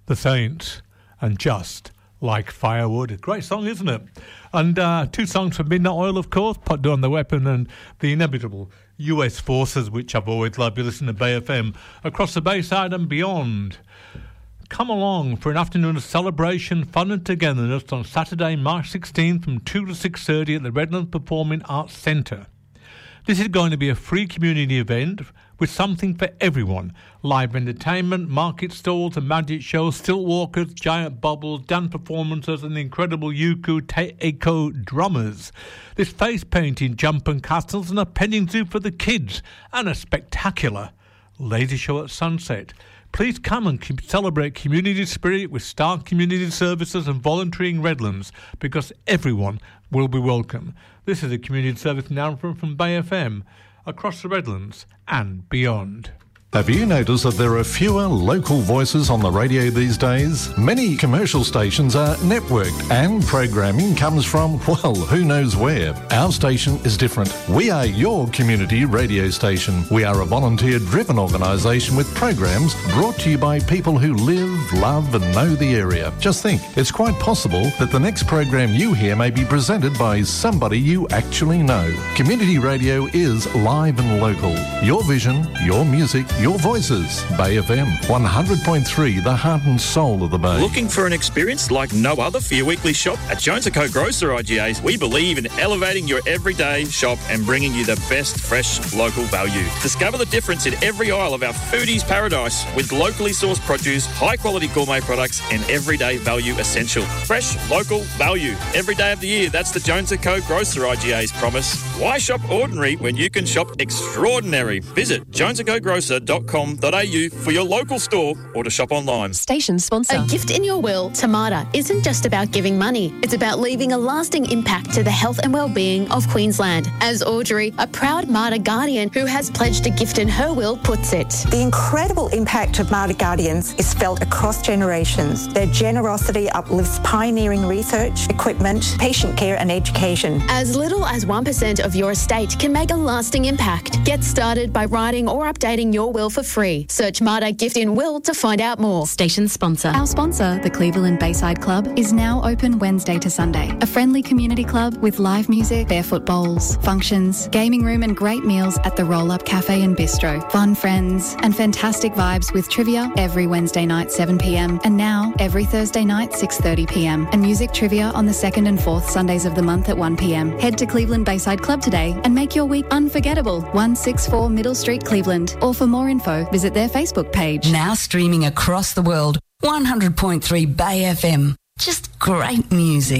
The Saints, and Just Like Firewood. Great song, isn't it? And two songs from Midnight Oil, of course, Put Down the Weapon and The Inevitable US Forces, which I've always loved. You listen to Bay FM across the Bayside and beyond. Come along for an afternoon of celebration, fun and togetherness on Saturday, March 16th from 2 to 6:30 at the Redlands Performing Arts Centre. This is going to be a free community event with something for everyone. Live entertainment, market stalls and magic shows, stilt walkers, giant bubbles, dance performances and the incredible Yuku Teiko drummers. There's face painting, jumping castles and a petting zoo for the kids and a spectacular laser show at sunset. Please come and celebrate community spirit with Star Community Services and volunteering Redlands, because everyone will be welcome. This is a community service announcement from Bay FM, across the Redlands and beyond. Have you noticed that there are fewer local voices on the radio these days? Many commercial stations are networked and programming comes from, well, who knows where. Our station is different. We are your community radio station. We are a volunteer-driven organisation with programs brought to you by people who live, love and know the area. Just think, it's quite possible that the next program you hear may be presented by somebody you actually know. Community radio is live and local. Your vision, your music, your voices. Bay FM 100.3, the heart and soul of the Bay. Looking for an experience like no other for your weekly shop? At Jones & Co Grocer IGAs, we believe in elevating your everyday shop and bringing you the best fresh local value. Discover the difference in every aisle of our foodies paradise with locally sourced produce, high quality gourmet products and everyday value essential. Fresh local value every day of the year. That's the Jones & Co Grocer IGA's promise. Why shop ordinary when you can shop extraordinary? Visit jonesandcogrocer.com.au for your local store or to shop online. Station sponsor. A gift in your will to Marta isn't just about giving money. It's about leaving a lasting impact to the health and well-being of Queensland. As Audrey, a proud Marta Guardian who has pledged a gift in her will, puts it. The incredible impact of Marta Guardians is felt across generations. Their generosity uplifts pioneering research, equipment, patient care and education. As little as 1% of your estate can make a lasting impact. Get started by writing or updating your will for free. Search Marta Gift in Will to find out more. Station sponsor. Our sponsor, the Cleveland Bayside Club, is now open Wednesday to Sunday. A friendly community club with live music, barefoot bowls, functions, gaming room and great meals at the Roll Up Cafe and Bistro. Fun friends and fantastic vibes with trivia every Wednesday night 7pm and now every Thursday night 6:30pm. And music trivia on the 2nd and 4th Sundays of the month at 1pm. Head to Cleveland Bayside Club today and make your week unforgettable. 164 Middle Street, Cleveland. Or for more info, visit their Facebook page. Now streaming across the world, 100.3 Bay FM. Just great music.